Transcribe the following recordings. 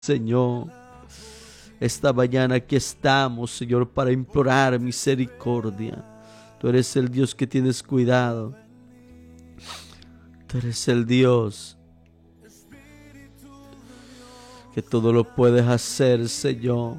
Señor. Esta mañana aquí estamos, Señor, para implorar misericordia. Tú eres el Dios que tienes cuidado. Tú eres el Dios que todo lo puedes hacer, Señor.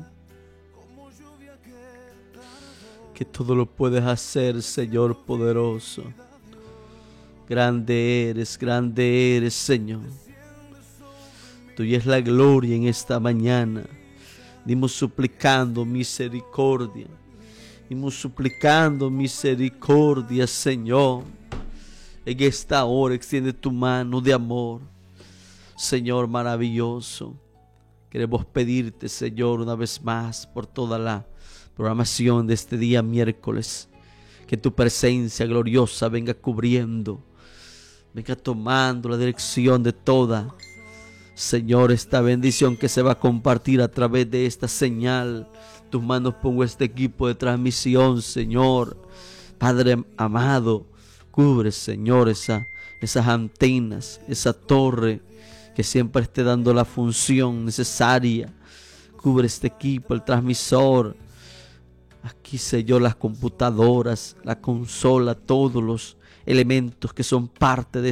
Que todo lo puedes hacer, Señor poderoso. Grande eres, Señor. Tuya es la gloria en esta mañana. Dimos suplicando misericordia. Dimos suplicando misericordia, Señor. En esta hora extiende tu mano de amor, Señor maravilloso. Queremos pedirte, Señor, una vez más por toda la programación de este día miércoles, que tu presencia gloriosa venga cubriendo, venga tomando la dirección de toda, Señor, esta bendición que se va a compartir a través de esta señal. Tus manos pongo este equipo de transmisión, Señor. Padre amado, cubre, Señor, esas antenas, esa torre, que siempre esté dando la función necesaria. Cubre este equipo, el transmisor. Aquí, Señor, las computadoras, la consola, todos los elementos que son parte de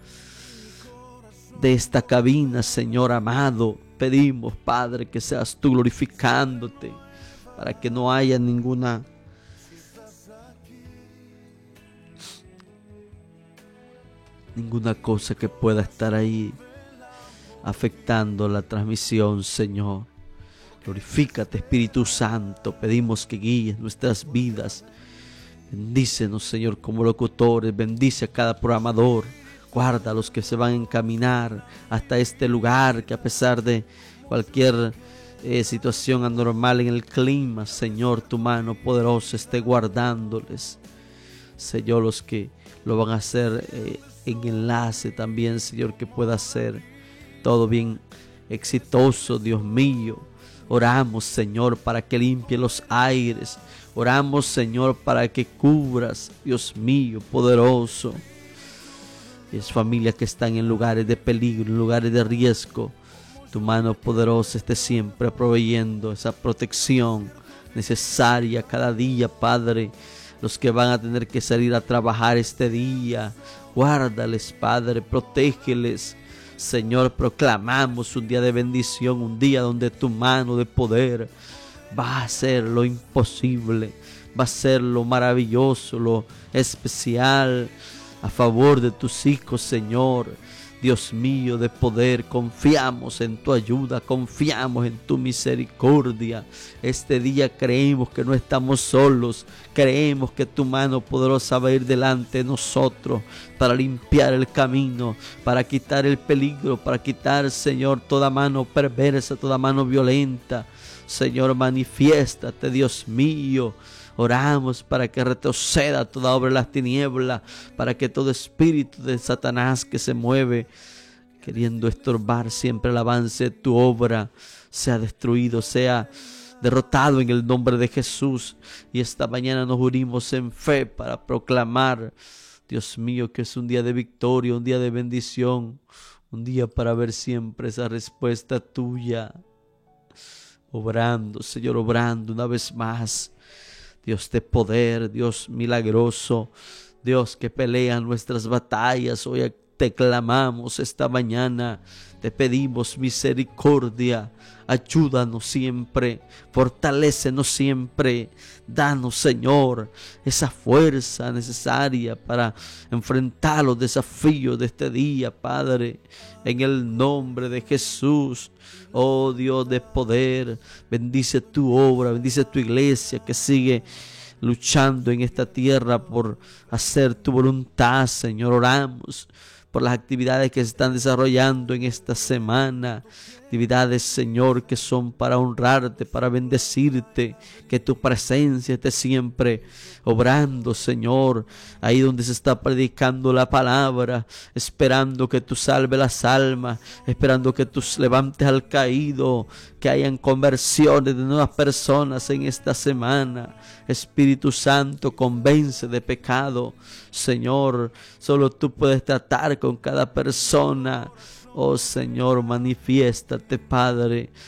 esta cabina, Señor amado. Pedimos, Padre, que seas tú glorificándote, para que no haya ninguna cosa que pueda estar ahí afectando la transmisión, Señor. Glorifícate, Espíritu Santo. Pedimos que guíes nuestras vidas. Bendícenos, Señor, como locutores. Bendice a cada programador. Guarda a los que se van a encaminar hasta este lugar, que a pesar de cualquier situación anormal en el clima, Señor, tu mano poderosa esté guardándoles. Señor, los que lo van a hacer en enlace también, Señor, que pueda ser todo bien exitoso, Dios mío. Oramos, Señor, para que limpie los aires. Oramos, Señor, para que cubras, Dios mío, poderoso. Es familias que están en lugares de peligro, en lugares de riesgo. Tu mano poderosa esté siempre proveyendo esa protección necesaria cada día, Padre. Los que van a tener que salir a trabajar este día, guárdales, Padre, protégeles. Señor, proclamamos un día de bendición, un día donde tu mano de poder va a hacer lo imposible, va a ser lo maravilloso, lo especial, a favor de tus hijos, Señor. Dios mío de poder, confiamos en tu ayuda, confiamos en tu misericordia. Este día creemos que no estamos solos, creemos que tu mano poderosa va a ir delante de nosotros para limpiar el camino, para quitar el peligro, para quitar, Señor, toda mano perversa, toda mano violenta. Señor, manifiéstate, Dios mío. Oramos para que retroceda toda obra de las tinieblas, para que todo espíritu de Satanás que se mueve queriendo estorbar siempre el avance de tu obra sea destruido, sea derrotado en el nombre de Jesús. Y esta mañana nos unimos en fe para proclamar, Dios mío, que es un día de victoria, un día de bendición, un día para ver siempre esa respuesta tuya. Obrando, Señor, obrando una vez más. Dios de poder, Dios milagroso, Dios que pelea nuestras batallas. Hoy te clamamos esta mañana, te pedimos misericordia. Ayúdanos siempre, fortalécenos siempre. Danos, Señor, esa fuerza necesaria para enfrentar los desafíos de este día, Padre, en el nombre de Jesús. Oh Dios de poder, bendice tu obra, bendice tu iglesia que sigue luchando en esta tierra por hacer tu voluntad, Señor. Oramos por las actividades que se están desarrollando en esta semana. Actividades, Señor, que son para honrarte, para bendecirte. Que tu presencia esté siempre obrando, Señor. Ahí donde se está predicando la palabra, esperando que tú salves las almas, esperando que tú levantes al caído, que hayan conversiones de nuevas personas en esta semana. Espíritu Santo, convence de pecado. Señor, solo tú puedes tratar con cada persona. Oh Señor, manifiéstate, Padre,